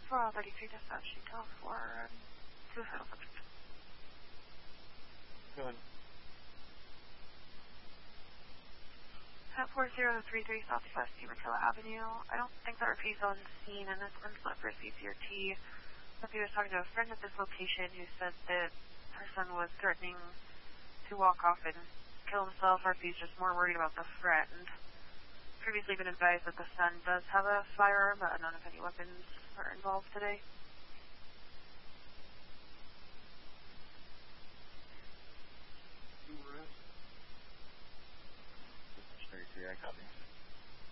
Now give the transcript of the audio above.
433 dispatch, detail for suicidal subject. Go ahead. At 4033 Southwest Umatilla Avenue. I don't think that RP's on scene, and this one's not for CCRT. Somebody was talking to a friend at this location who said that her son was threatening to walk off and kill himself. RP's just more worried about the friend. Previously been advised that the son does have a firearm, but none of any weapons are involved today. 33, I copy.